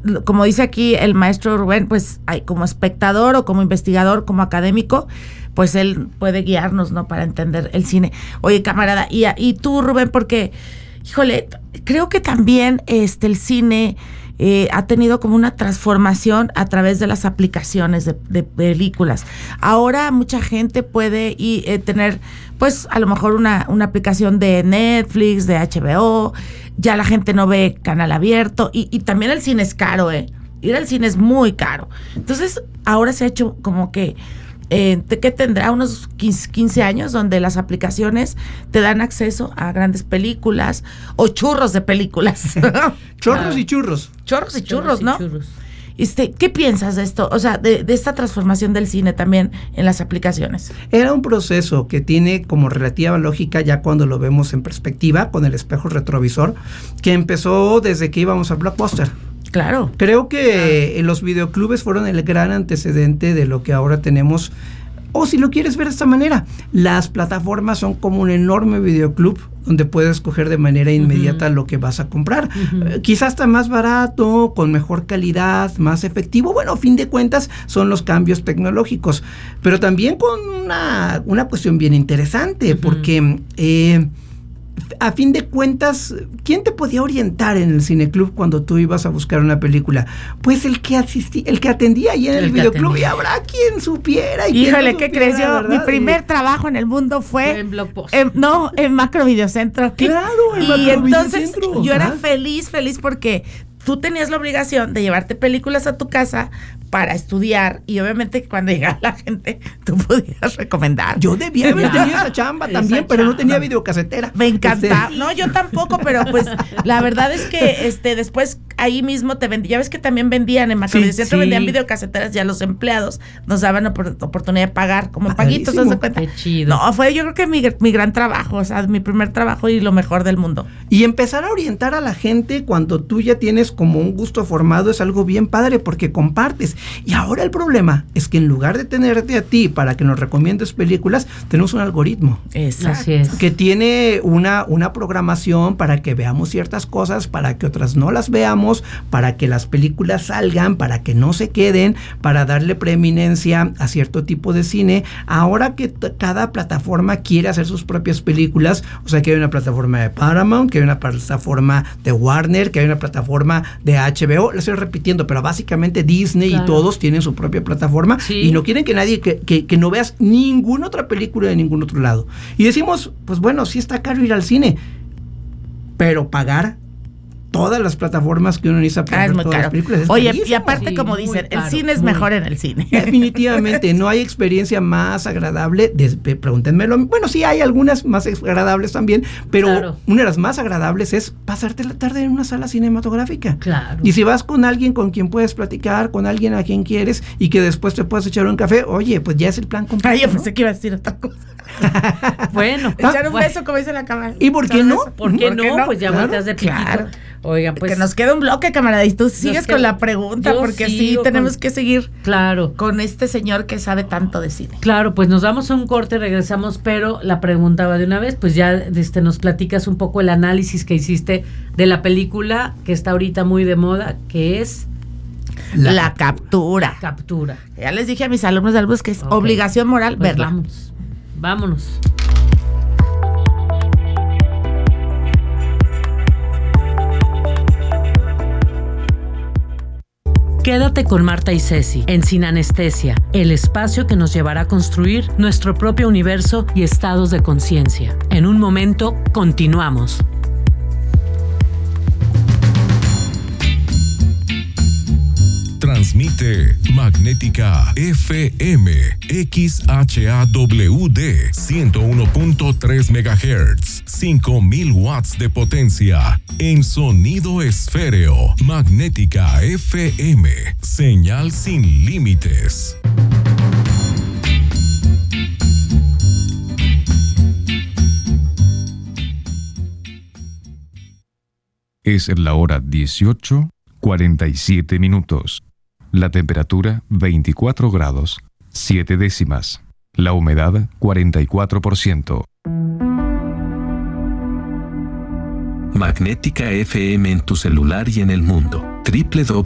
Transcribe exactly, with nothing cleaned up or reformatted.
como dice aquí el maestro Rubén, pues hay, como espectador o como investigador, como académico, pues él puede guiarnos, ¿no? Para entender el cine. Oye, camarada, y, y tú, Rubén, porque, híjole, creo que también este, el cine eh, ha tenido como una transformación a través de las aplicaciones de, de películas. Ahora mucha gente puede y, eh, tener, pues, a lo mejor una, una aplicación de Netflix, de H B O, ya la gente no ve canal abierto, y, y también el cine es caro, ¿eh? Ir al cine es muy caro. Entonces, ahora se ha hecho como que Eh, que tendrá unos quince años donde las aplicaciones te dan acceso a grandes películas o churros de películas. Chorros ah. y churros. Chorros y churros, churros ¿no? Y churros. Este, ¿qué piensas de esto? O sea, de, de esta transformación del cine también en las aplicaciones. Era un proceso que tiene como relativa lógica ya cuando lo vemos en perspectiva, con el espejo retrovisor, que empezó desde que íbamos a Blockbuster. Claro. Creo que ah. los videoclubes fueron el gran antecedente de lo que ahora tenemos. O si lo quieres ver de esta manera, las plataformas son como un enorme videoclub donde puedes escoger de manera inmediata uh-huh. lo que vas a comprar. Uh-huh. Eh, quizás está más barato, con mejor calidad, más efectivo. Bueno, a fin de cuentas son los cambios tecnológicos. Pero también con una, una cuestión bien interesante, uh-huh. porque Eh, a fin de cuentas, ¿quién te podía orientar en el cineclub cuando tú ibas a buscar una película? Pues el que asistí, el que atendía ahí en el, el videoclub, y habrá quien supiera. Y Híjole, no ¿qué supiera, crees? Yo, ¿verdad? mi primer y... trabajo en el mundo fue, fue en Blockbuster. En, no, en Macro Videocentro. Claro, en y Macro entonces Videocentro. yo era ¿Ah? feliz, feliz porque tú tenías la obligación de llevarte películas a tu casa para estudiar, y obviamente cuando llegaba la gente, tú podías recomendar. Yo debía haber tenido esa chamba también, esa pero chamba. No tenía videocasetera. Me encantaba. Este... No, yo tampoco, pero pues la verdad es que este después ahí mismo te vendían. Ya ves que también vendían en Macro Videocentro, sí, sí. vendían videocaseteras, ya los empleados nos daban op- oportunidad de pagar como paguitos, ¿te das cuenta? Qué chido. No, fue yo creo que mi, mi gran trabajo, o sea, mi primer trabajo y lo mejor del mundo. Y empezar a orientar a la gente cuando tú ya tienes como un gusto formado es algo bien padre porque compartes. Y ahora el problema es que en lugar de tenerte a ti para que nos recomiendes películas, tenemos un algoritmo. Exacto. Así es. Que tiene una, una programación para que veamos ciertas cosas, para que otras no las veamos, para que las películas salgan, para que no se queden, para darle preeminencia a cierto tipo de cine. Ahora que t- cada plataforma quiere hacer sus propias películas, o sea que hay una plataforma de Paramount, que hay una plataforma de Warner, que hay una plataforma de H B O, lo estoy repitiendo, pero básicamente Disney claro. y todos tienen su propia plataforma sí. y no quieren que nadie, que, que, que no veas ninguna otra película de ningún otro lado. Y decimos, pues bueno, sí está caro ir al cine, pero pagar todas las plataformas que uno necesita para ah, ver es muy todas caro. las películas. Es Oye, carísimo. Y aparte, sí, como dicen, caro, el cine es muy. mejor en el cine. Definitivamente, no hay experiencia más agradable. De, pregúntenmelo. Bueno, sí hay algunas más agradables también, pero claro. una de las más agradables es pasarte la tarde en una sala cinematográfica. Claro. Y si vas con alguien con quien puedes platicar, con alguien a quien quieres y que después te puedas echar un café, oye, pues ya es el plan completo. Ay, yo ¿no? pensé que iba a decir otra cosa. Bueno. Echar un bueno. beso, como dice la cámara. ¿Y por qué no? ¿Por qué, ¿Por qué no? no? Pues ya claro, volteas de piquito. Claro. Oigan, pues. Que nos queda un bloque, camarada, y tú sigues con la pregunta, porque sí tenemos con... que seguir claro. con este señor que sabe tanto de cine. Claro, pues nos vamos a un corte, regresamos, pero la pregunta va de una vez, pues ya este, nos platicas un poco el análisis que hiciste de la película que está ahorita muy de moda, que es... La, la captura. Captura. Ya les dije a mis alumnos del bus que es okay. obligación moral pues verla. Vámonos, vámonos. Quédate con Marta y Ceci en Sin Anestesia, el espacio que nos llevará a construir nuestro propio universo y estados de conciencia. En un momento, continuamos. Transmite Magnética F M X H A W D ciento uno punto tres megahertz, cinco mil watts de potencia en sonido esféreo. Magnética F M, señal sin límites. Es la hora dieciocho, cuarenta y siete minutos. La temperatura veinticuatro grados, siete décimas. La humedad cuarenta y cuatro por ciento. Magnética F M en tu celular y en el mundo. doble u doble u doble u